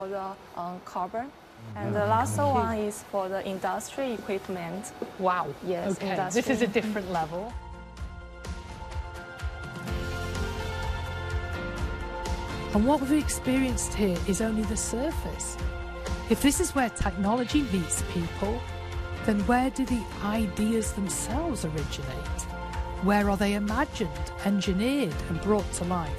for the carbon. And the last one is for the industry equipment. Wow. Yes, okay. industry. This is a different level. And what we've experienced here is only the surface. If this is where technology meets people, then where do the ideas themselves originate? Where are they imagined, engineered, and brought to life?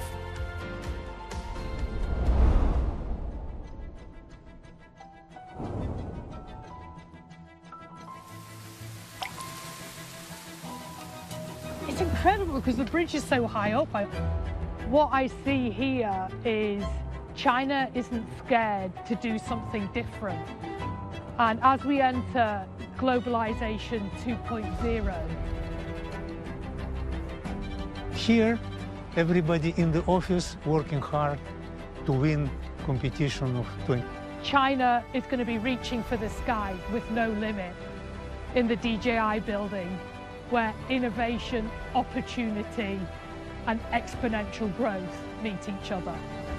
It's incredible because the bridge is so high up. What I see here is China isn't scared to do something different. And as we enter globalization 2.0, here, everybody in the office working hard to win competition of 20. China is going to be reaching for the sky with no limit in the DJI building, where innovation, opportunity, and exponential growth meet each other.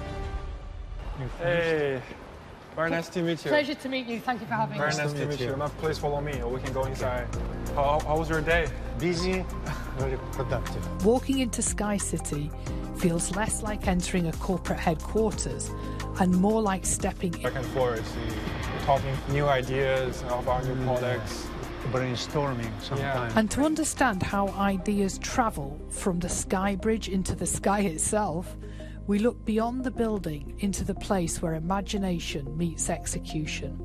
Hey, very nice to meet you. Pleasure to meet you. Thank you for having us. Very nice to meet you. Now, please follow me, or we can go inside. How was your day? Busy, very productive. Walking into Sky City feels less like entering a corporate headquarters and more like stepping Back and forth, talking new ideas about new products. Brainstorming sometimes. And to understand how ideas travel from the sky bridge into the sky itself, we look beyond the building into the place where imagination meets execution.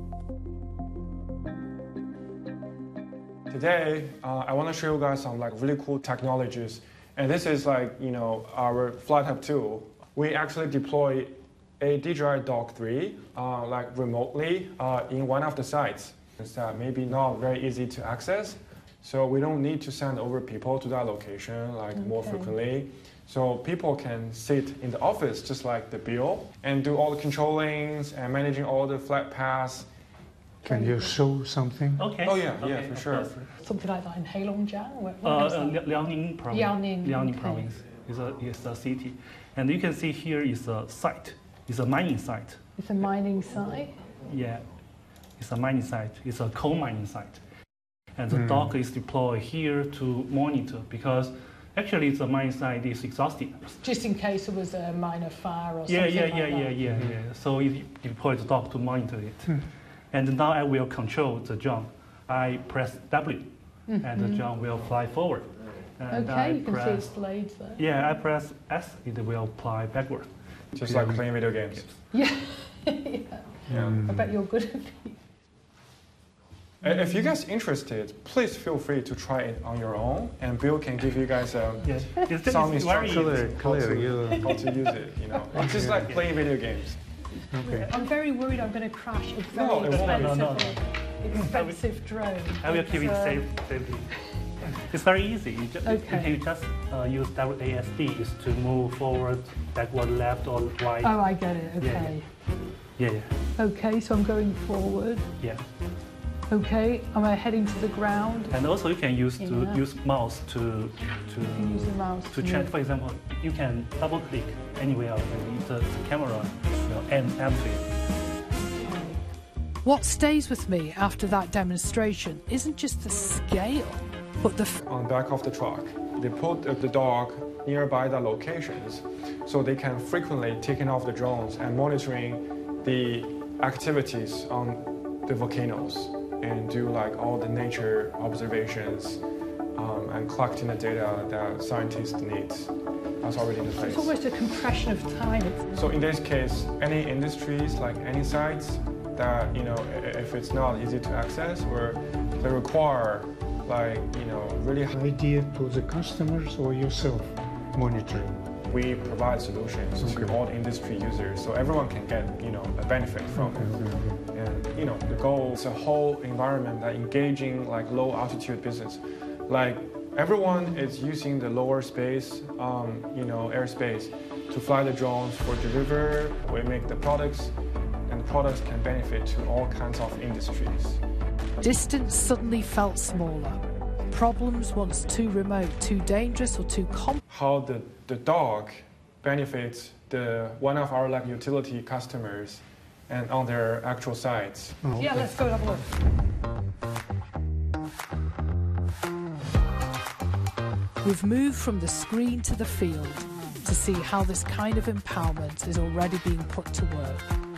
Today, I want to show you guys some really cool technologies. And this is our Flight Hub tool. We actually deploy a DJI Dock 3 remotely in one of the sites. That maybe not very easy to access, so we don't need to send over people to that location more frequently. So people can sit in the office just like the Bill and do all the controllings and managing all the flight paths. Can you show something? Okay. Oh yeah, okay, for sure. Something like that in Heilongjiang? Liaoning province. Liaoning province is a city, and you can see here is a site. It's a mining site. It's a mining site? Yeah. It's a mining site. It's a coal mining site. And the dock is deployed here to monitor because actually the mining site is exhausted. Just in case there was a minor fire or something Yeah. So you deploy the dock to monitor it. And now I will control the drone. I press W and the drone will fly forward. And okay, you can see its blades there. Yeah, I press S, it will fly backward. Just like playing video games. Yeah. I bet you're good at it. If you guys are interested, please feel free to try it on your own, and Bill can give you guys some instructions how to use it. It's just like playing video games. Okay. I'm very worried I'm going to crash a very expensive drone. I will keep it safely. It's very easy. You just use WASD is to move forward, backward, left, or right. Oh, I get it. Okay. Yeah. Okay, so I'm going forward. Yeah. Okay, am I heading to the ground? And also you can use mouse to use the mouse to change. For example, you can double click anywhere with the camera and entry. What stays with me after that demonstration isn't just the scale, but on the back of the truck, they put the dog nearby the locations so they can frequently taking off the drones and monitoring the activities on the volcanoes and do all the nature observations and collecting the data that scientists need. That's already in place. It's almost a compression of time. So in this case, any industries, any sites that, if it's not easy to access or they require really high Idea to the customers or yourself monitoring? We provide solutions to all the industry users, so everyone can get, a benefit from it. And, the goal is a whole environment that engaging low altitude business. Everyone is using the lower space, airspace to fly the drones for deliver. We make the products, and the products can benefit to all kinds of industries. distance suddenly felt smaller. Problems once too remote, too dangerous, or too complex. How the dog benefits one of our utility customers, and on their actual sites. Oh, Yeah, let's go have a look. We've moved from the screen to the field to see how this kind of empowerment is already being put to work.